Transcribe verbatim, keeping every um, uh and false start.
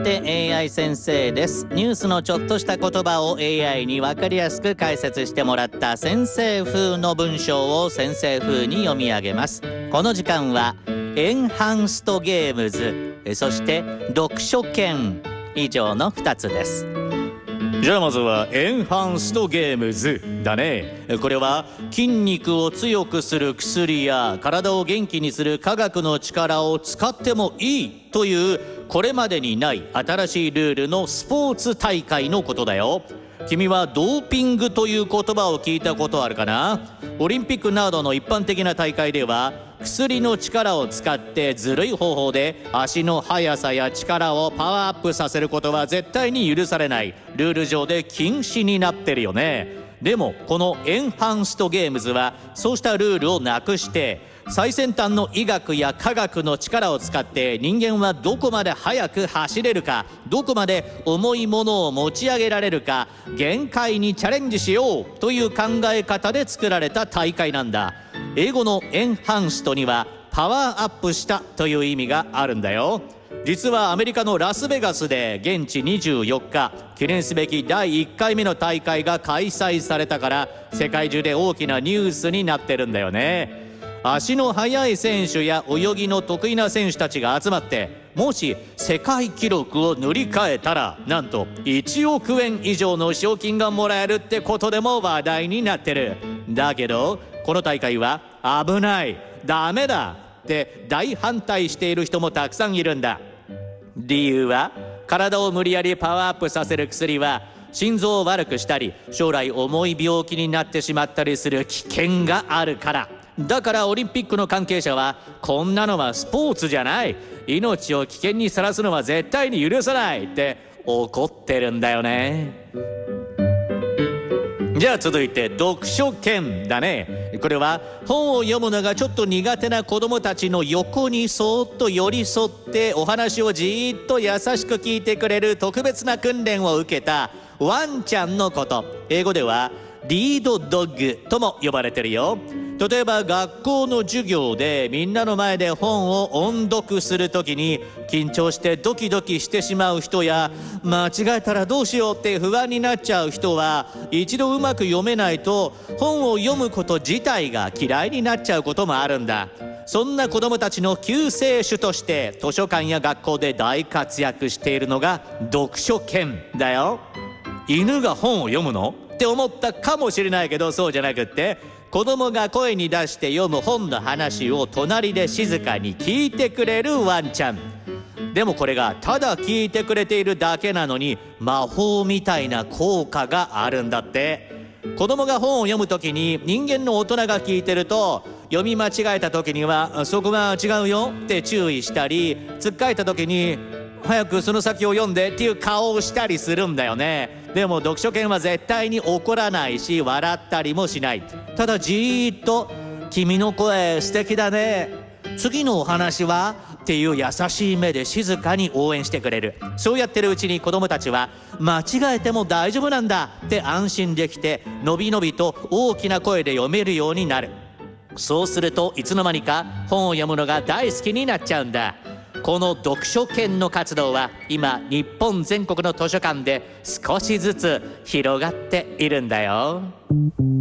エーアイ 先生です。ニュースのちょっとした言葉を エーアイ に分かりやすく解説してもらった先生風の文章を先生風に読み上げます。この時間はエンハンストゲームズ、そして読書券以上のふたつです。じゃあまずはエンハンストゲームズだね。これは筋肉を強くする薬や体を元気にする科学の力を使ってもいいというこれまでにない新しいルールのスポーツ大会のことだよ。君はドーピングという言葉を聞いたことあるかな？オリンピックなどの一般的な大会では薬の力を使ってずるい方法で足の速さや力をパワーアップさせることは絶対に許されない。ルール上で禁止になってるよね。でもこのエンハンストゲームズはそうしたルールをなくして最先端の医学や科学の力を使って人間はどこまで速く走れるか、どこまで重いものを持ち上げられるか、限界にチャレンジしようという考え方で作られた大会なんだ。英語のエンハンストにはパワーアップしたという意味があるんだよ。実はアメリカのラスベガスで現地にじゅうよっか記念すべきだいいっかいめの大会が開催されたから世界中で大きなニュースになってるんだよね。足の速い選手や泳ぎの得意な選手たちが集まってもし世界記録を塗り替えたらなんといちおくえん以上の賞金がもらえるってことでも話題になってる。だけどこの大会は危ない、ダメだって大反対している人もたくさんいるんだ。理由は体を無理やりパワーアップさせる薬は心臓を悪くしたり将来重い病気になってしまったりする危険があるから。だからオリンピックの関係者はこんなのはスポーツじゃない、命を危険にさらすのは絶対に許さないって怒ってるんだよね。じゃあ続いて読書券だね。これは本を読むのがちょっと苦手な子どもたちの横にそーっと寄り添ってお話をじーっと優しく聞いてくれる特別な訓練を受けたワンちゃんのこと。英語ではリードドッグとも呼ばれてるよ。例えば学校の授業でみんなの前で本を音読するときに緊張してドキドキしてしまう人や間違えたらどうしようって不安になっちゃう人は一度うまく読めないと本を読むこと自体が嫌いになっちゃうこともあるんだ。そんな子どもたちの救世主として図書館や学校で大活躍しているのが読書券だよ。犬が本を読むの？って思ったかもしれないけどそうじゃなくって子供が声に出して読む本の話を隣で静かに聞いてくれるワンちゃん。でもこれがただ聞いてくれているだけなのに魔法みたいな効果があるんだって。子供が本を読むときに人間の大人が聞いてると読み間違えたときにはそこは違うよって注意したり、つっかえたときに早くその先を読んでっていう顔をしたりするんだよね。でも読書券は絶対に怒らないし笑ったりもしない。ただじーっと君の声素敵だね、次のお話はっていう優しい目で静かに応援してくれる。そうやってるうちに子供たちは間違えても大丈夫なんだって安心できてのびのびと大きな声で読めるようになる。そうするといつの間にか本を読むのが大好きになっちゃうんだ。この読書券の活動は今日本全国の図書館で少しずつ広がっているんだよ。